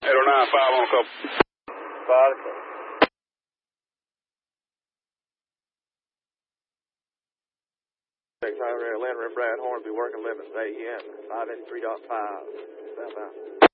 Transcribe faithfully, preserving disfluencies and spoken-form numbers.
eight oh nine, five on couple. Five. Highway, Atlanta, Brad Hornby, working limits, A M, five eighty-three point five. Stand by.